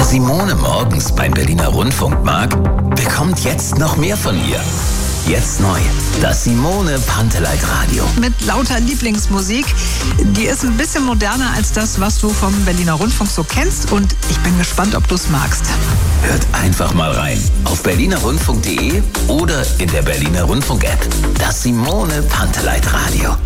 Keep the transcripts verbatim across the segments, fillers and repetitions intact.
Simone morgens beim Berliner Rundfunk mag, bekommt jetzt noch mehr von ihr. Jetzt neu, das Simone Panteleit Radio. Mit lauter Lieblingsmusik. Die ist ein bisschen moderner als das, was du vom Berliner Rundfunk so kennst. Und ich bin gespannt, ob du es magst. Hört einfach mal rein. Auf berliner rundfunk punkt de oder in der Berliner Rundfunk-App. Das Simone Panteleit Radio.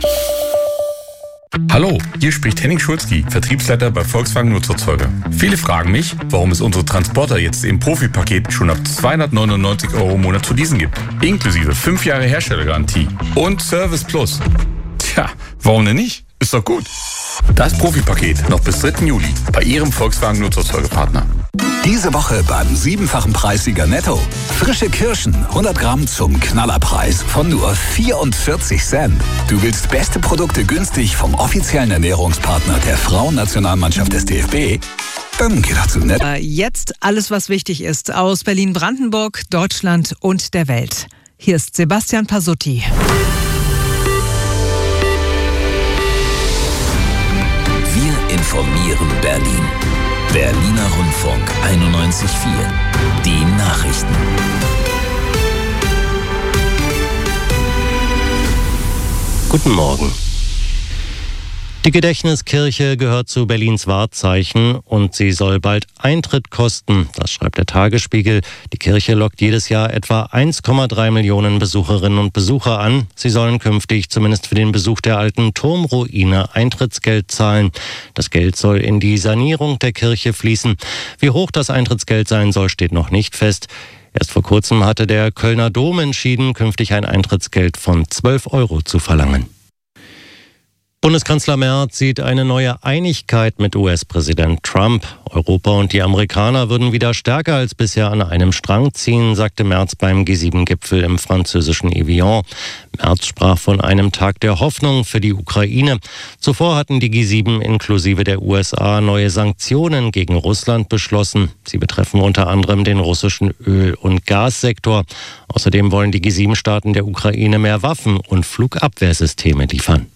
Hallo, hier spricht Henning Schulzki, Vertriebsleiter bei Volkswagen Nutzfahrzeuge. Viele fragen mich, warum es unsere Transporter jetzt im Profi-Paket schon ab zweihundertneunundneunzig Euro im Monat zu leasen gibt. Inklusive fünf Jahre Herstellergarantie und Service Plus. Tja, warum denn nicht? Ist doch gut. Das Profi-Paket noch bis dritten Juli bei Ihrem Volkswagen Nutzfahrzeuge-Partner. Diese Woche beim siebenfachen Preissieger Netto. Frische Kirschen, hundert Gramm zum Knallerpreis von nur vierundvierzig Cent. Du willst beste Produkte günstig vom offiziellen Ernährungspartner der Frauennationalmannschaft des D F B? Dann geh doch zu Netto. Jetzt alles, was wichtig ist aus Berlin-Brandenburg, Deutschland und der Welt. Hier ist Sebastian Pasutti. Wir informieren Berlin. Berliner Rundfunk einundneunzig Komma vier. Die Nachrichten. Guten Morgen. Die Gedächtniskirche gehört zu Berlins Wahrzeichen und sie soll bald Eintritt kosten. Das schreibt der Tagesspiegel. Die Kirche lockt jedes Jahr etwa eins Komma drei Millionen Besucherinnen und Besucher an. Sie sollen künftig zumindest für den Besuch der alten Turmruine Eintrittsgeld zahlen. Das Geld soll in die Sanierung der Kirche fließen. Wie hoch das Eintrittsgeld sein soll, steht noch nicht fest. Erst vor kurzem hatte der Kölner Dom entschieden, künftig ein Eintrittsgeld von zwölf Euro zu verlangen. Bundeskanzler Merz sieht eine neue Einigkeit mit U S-Präsident Trump. Europa und die Amerikaner würden wieder stärker als bisher an einem Strang ziehen, sagte Merz beim G sieben Gipfel im französischen Evian. Merz sprach von einem Tag der Hoffnung für die Ukraine. Zuvor hatten die G sieben inklusive der U S A neue Sanktionen gegen Russland beschlossen. Sie betreffen unter anderem den russischen Öl- und Gassektor. Außerdem wollen die G sieben Staaten der Ukraine mehr Waffen und Flugabwehrsysteme liefern.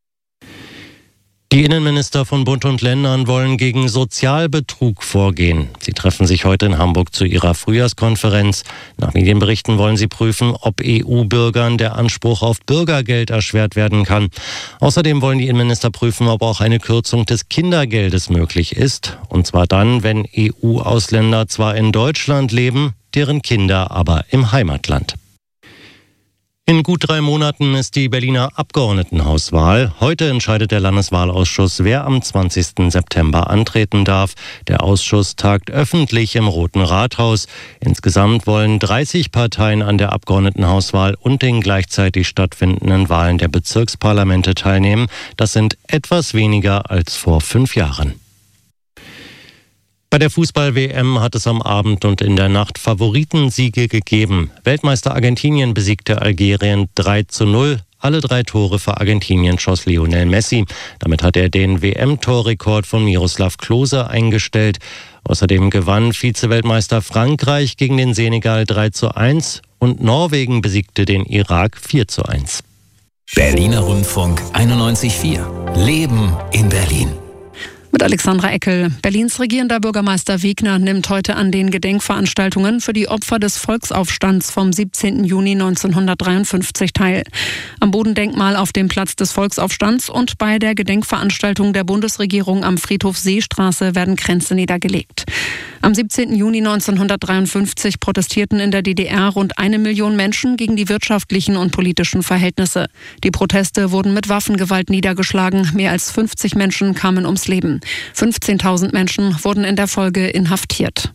Die Innenminister von Bund und Ländern wollen gegen Sozialbetrug vorgehen. Sie treffen sich heute in Hamburg zu ihrer Frühjahrskonferenz. Nach Medienberichten wollen sie prüfen, ob E U-Bürgern der Anspruch auf Bürgergeld erschwert werden kann. Außerdem wollen die Innenminister prüfen, ob auch eine Kürzung des Kindergeldes möglich ist. Und zwar dann, wenn E U-Ausländer zwar in Deutschland leben, deren Kinder aber im Heimatland. In gut drei Monaten ist die Berliner Abgeordnetenhauswahl. Heute entscheidet der Landeswahlausschuss, wer am zwanzigsten September antreten darf. Der Ausschuss tagt öffentlich im Roten Rathaus. Insgesamt wollen dreißig Parteien an der Abgeordnetenhauswahl und den gleichzeitig stattfindenden Wahlen der Bezirksparlamente teilnehmen. Das sind etwas weniger als vor fünf Jahren. Bei der Fußball-W M hat es am Abend und in der Nacht Favoritensiege gegeben. Weltmeister Argentinien besiegte Algerien drei zu null. Alle drei Tore für Argentinien schoss Lionel Messi. Damit hat er den W M-Torrekord von Miroslav Klose eingestellt. Außerdem gewann Vize-Weltmeister Frankreich gegen den Senegal drei zu eins und Norwegen besiegte den Irak vier zu eins. Berliner Rundfunk einundneunzig Komma vier. Leben in Berlin. Mit Alexandra Eckel. Berlins regierender Bürgermeister Wegner nimmt heute an den Gedenkveranstaltungen für die Opfer des Volksaufstands vom siebzehnten Juni neunzehnhundertdreiundfünfzig teil. Am Bodendenkmal auf dem Platz des Volksaufstands und bei der Gedenkveranstaltung der Bundesregierung am Friedhof Seestraße werden Kränze niedergelegt. Am siebzehnten Juni neunzehnhundertdreiundfünfzig protestierten in der D D R rund eine Million Menschen gegen die wirtschaftlichen und politischen Verhältnisse. Die Proteste wurden mit Waffengewalt niedergeschlagen. Mehr als fünfzig Menschen kamen ums Leben. fünfzehntausend Menschen wurden in der Folge inhaftiert.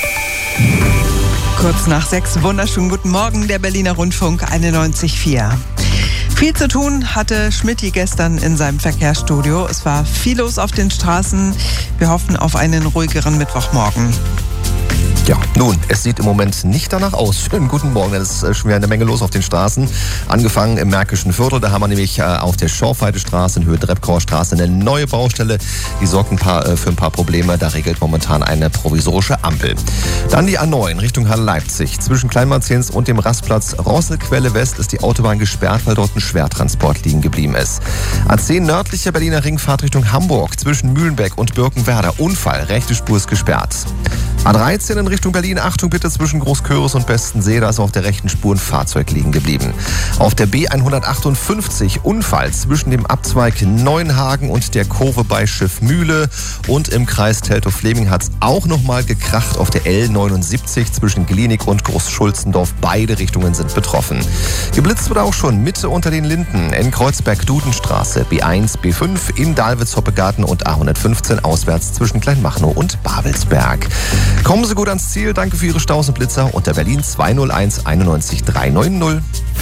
Kurz nach sechs, wunderschönen guten Morgen, der Berliner Rundfunk einundneunzig Komma vier. Viel zu tun hatte Schmidti gestern in seinem Verkehrsstudio. Es war viel los auf den Straßen. Wir hoffen auf einen ruhigeren Mittwochmorgen. Ja, nun, es sieht im Moment nicht danach aus. Schönen guten Morgen, es ist schon wieder eine Menge los auf den Straßen. Angefangen im Märkischen Viertel, da haben wir nämlich auf der Schorfheide-Straße in Höhe der Repkauer Straße eine neue Baustelle. Die sorgt ein paar, für ein paar Probleme, da regelt momentan eine provisorische Ampel. Dann die A neun Richtung Halle Leipzig. Zwischen Kleinmarzens und dem Rastplatz Rosselquelle West ist die Autobahn gesperrt, weil dort ein Schwertransport liegen geblieben ist. A zehn nördlicher Berliner Ringfahrt Richtung Hamburg. Zwischen Mühlenbeck und Birkenwerder Unfall, rechte Spur ist gesperrt. A dreizehn in Richtung Berlin, Achtung bitte, zwischen Großköris und Bestensee, da ist auf der rechten Spur ein Fahrzeug liegen geblieben. Auf der B hundertachtundfünfzig Unfall zwischen dem Abzweig Neuenhagen und der Kurve bei Schiffmühle. Und im Kreis Teltow-Fleming hat es auch nochmal gekracht auf der L neunundsiebzig zwischen Glienig und Großschulzendorf. Beide Richtungen sind betroffen. Geblitzt wird auch schon Mitte unter den Linden in Kreuzberg-Dudenstraße, B eins, B fünf in Dahlwitz-Hoppegarten und A hundertfünfzehn auswärts zwischen Kleinmachnow und Babelsberg. Kommen Sie gut ans Ziel. Danke für Ihre Staus und Blitzer unter Berlin zwei null eins einundneunzig dreihundertneunzig.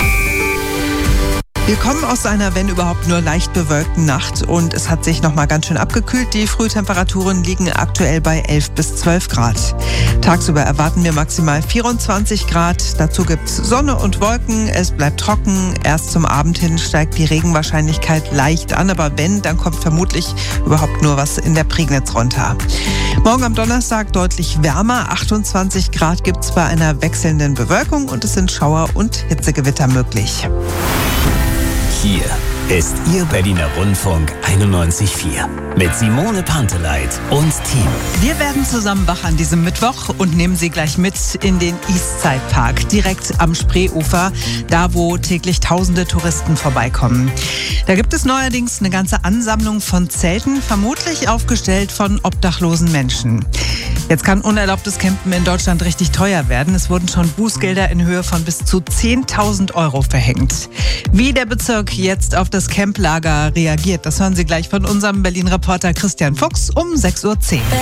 Wir kommen aus einer, wenn überhaupt, nur leicht bewölkten Nacht und es hat sich noch mal ganz schön abgekühlt. Die Frühtemperaturen liegen aktuell bei elf bis zwölf Grad. Tagsüber erwarten wir maximal vierundzwanzig Grad. Dazu gibt es Sonne und Wolken. Es bleibt trocken. Erst zum Abend hin steigt die Regenwahrscheinlichkeit leicht an. Aber wenn, dann kommt vermutlich überhaupt nur was in der Prignitz runter. Morgen am Donnerstag deutlich wärmer. achtundzwanzig Grad gibt es bei einer wechselnden Bewölkung und es sind Schauer und Hitzegewitter möglich. Hier ist Ihr Berliner Rundfunk einundneunzig Komma vier mit Simone Panteleit und Team. Wir werden zusammen wach an diesem Mittwoch und nehmen Sie gleich mit in den Eastside Park, direkt am Spreeufer, da wo täglich tausende Touristen vorbeikommen. Da gibt es neuerdings eine ganze Ansammlung von Zelten, vermutlich aufgestellt von obdachlosen Menschen. Jetzt kann unerlaubtes Campen in Deutschland richtig teuer werden. Es wurden schon Bußgelder in Höhe von bis zu zehntausend Euro verhängt. Wie der Bezirk jetzt auf das Camplager reagiert, das hören Sie gleich von unserem Berlin-Reporter Christian Fuchs um sechs Uhr zehn.